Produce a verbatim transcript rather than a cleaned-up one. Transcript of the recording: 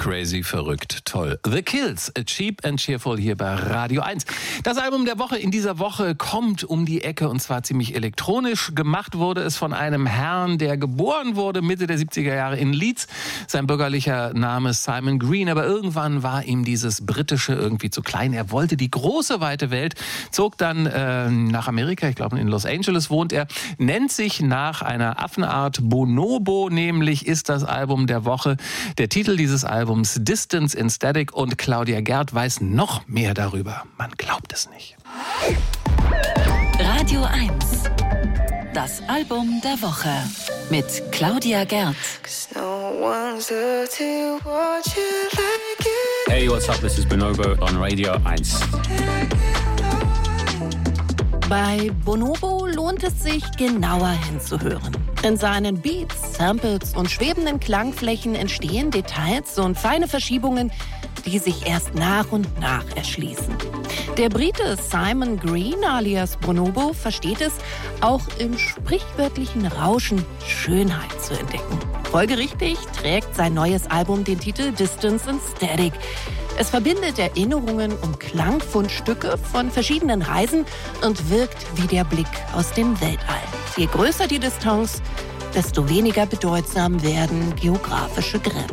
crazy, verrückt, toll. The Kills, Cheap and Cheerful hier bei Radio eins. Das Album der Woche in dieser Woche kommt um die Ecke und zwar ziemlich elektronisch. Gemacht wurde es von einem Herrn, der geboren wurde Mitte der siebziger Jahre in Leeds. Sein bürgerlicher Name ist Simon Green, aber irgendwann war ihm dieses Britische irgendwie zu klein. Er wollte die große, weite Welt, zog dann äh, nach Amerika, ich glaube in Los Angeles wohnt er, nennt sich nach einer Affenart Bonobo, nämlich ist das Album der Woche. Der Titel dieses Albums Distance in Static und Claudia Gerd weiß noch mehr darüber. Man glaubt es nicht. Radio eins. Das Album der Woche mit Claudia Gerd. Hey, what's up? This is Bonobo on Radio eins. Bei Bonobo lohnt es sich, genauer hinzuhören. In seinen Beats, Samples und schwebenden Klangflächen entstehen Details und feine Verschiebungen, die sich erst nach und nach erschließen. Der Brite Simon Green alias Bonobo versteht es, auch im sprichwörtlichen Rauschen Schönheit zu entdecken. Folgerichtig trägt sein neues Album den Titel Distance in Static. Es verbindet Erinnerungen und Klangfundstücke von verschiedenen Reisen und wirkt wie der Blick aus dem Weltall. Je größer die Distanz, desto weniger bedeutsam werden geografische Grenzen.